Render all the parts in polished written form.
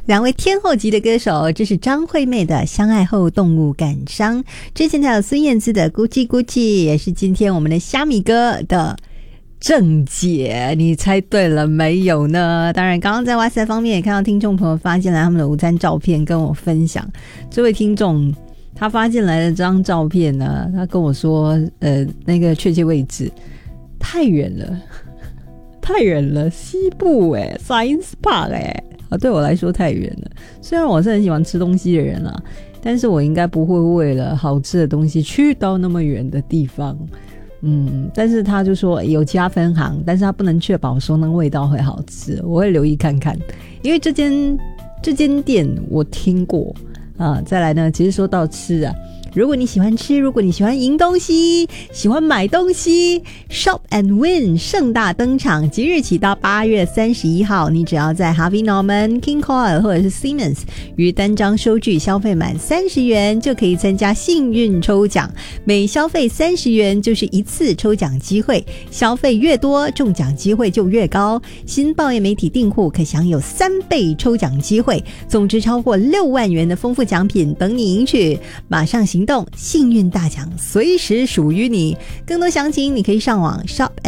两位天后级的歌手，这是张惠妹的《相爱后动物感伤》，之前还有孙燕姿的《咕叽咕叽》，也是今天我们的虾米哥的正解，你猜对了没有呢？当然刚刚在哇塞方面也看到听众朋友发进来他们的午餐照片跟我分享，这位听众他发进来的这张照片呢，他跟我说那个确切位置太远了太远了，西部Science Park 对我来说太远了。虽然我是很喜欢吃东西的人啦，但是我应该不会为了好吃的东西去到那么远的地方。但是他就说有其他分行，但是他不能确保说那个味道会好吃，我会留意看看，因为这间店我听过啊。再来呢，其实说到吃啊，如果你喜欢吃，如果你喜欢赢东西，喜欢买东西， Shop and Win 盛大登场，即日起到8月31号，你只要在 Harvey Norman、King Koil 或者是 Siemens 于单张收据消费满30元就可以参加幸运抽奖，每消费30元就是一次抽奖机会，消费越多中奖机会就越高。新报业媒体订户可享有3倍抽奖机会，总值超过6万元的丰富奖品等你赢取，马上行动，幸运大奖随时属于你。更多详情你可以上网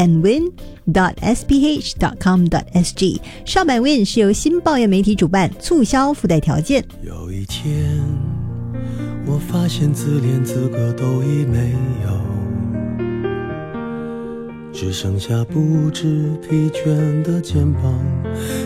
shopandwin.sph.com.sg。 Shop and Win 是由新报业媒体主办，促销附带条件。 有一天我发现自怜资格都已没有，只剩下不知疲倦的肩膀，